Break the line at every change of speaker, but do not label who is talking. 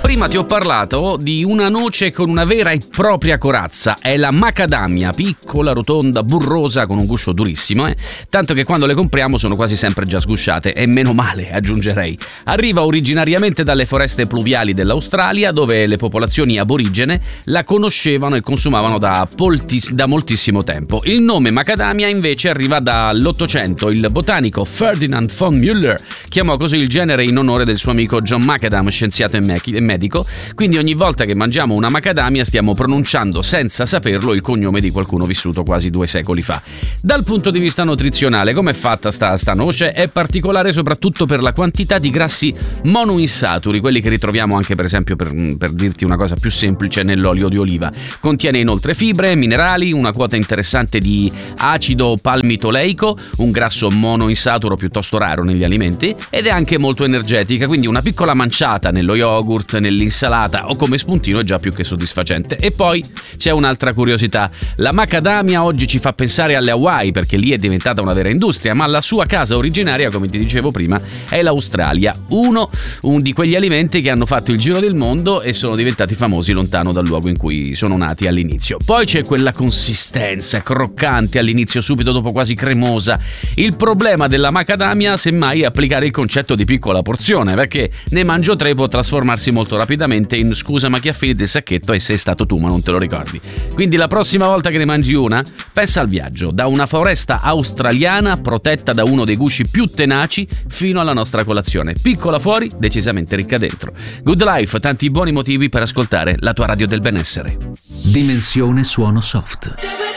Prima ti ho parlato di una noce con una vera e propria corazza, è la macadamia, piccola, rotonda, burrosa, con un guscio durissimo, tanto che quando le compriamo sono quasi sempre già sgusciate, e meno male, aggiungerei. Arriva originariamente dalle foreste pluviali dell'Australia, dove le popolazioni aborigene la conoscevano e consumavano da moltissimo tempo. Il nome macadamia invece arriva dall'Ottocento. Il botanico Ferdinand von Müller chiamò così il genere in onore del suo amico John Macadam, scienziato e medico, quindi ogni volta che mangiamo una macadamia stiamo pronunciando senza saperlo il cognome di qualcuno vissuto quasi 2 secoli fa. Dal punto di vista nutrizionale, com'è fatta sta noce? È particolare soprattutto per la quantità di grassi monoinsaturi, quelli che ritroviamo anche per esempio, per dirti una cosa più semplice, nell'olio di oliva. Contiene inoltre fibre, minerali, una quota interessante di acido palmitoleico, un grasso monoinsaturo piuttosto raro negli alimenti, ed è anche molto energetica, quindi una piccola manciata nello yogurt, nell'insalata o come spuntino è già più che soddisfacente. E poi c'è un'altra curiosità: la macadamia oggi ci fa pensare alle Hawaii, perché lì è diventata una vera industria, ma la sua casa originaria, come ti dicevo prima, è l'Australia, un di quegli alimenti che hanno fatto il giro del mondo e sono diventati famosi lontano dal luogo in cui sono nati all'inizio. Poi c'è quella consistenza croccante all'inizio, subito dopo quasi cremosa. Il problema della macadamia semmai è applicare il concetto di piccola porzione, perché ne mangio 3 può trasformarsi molto rapidamente in scusa ma chi ha finito il sacchetto e sei stato tu ma non te lo ricordi. Quindi la prossima volta che ne mangi una, pensa al viaggio da una foresta australiana protetta da uno dei gusci più tenaci fino alla nostra colazione, piccola fuori, decisamente ricca dentro. Good Life, tanti buoni motivi per ascoltare la tua radio del benessere.
Dimensione suono soft.